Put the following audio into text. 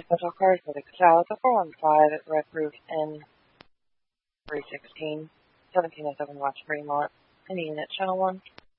Hotel card for the South 415 at Red Roof Inn 316, 1707 West Fremont, Indian at Channel 1.